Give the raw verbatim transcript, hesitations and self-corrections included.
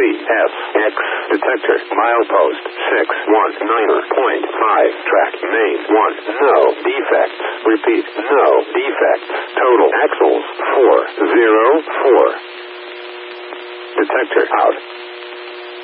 S, X, detector, milepost, six one nine point five, track, main, one, no defects, repeat, no defects, total axles, four zero four, detector out.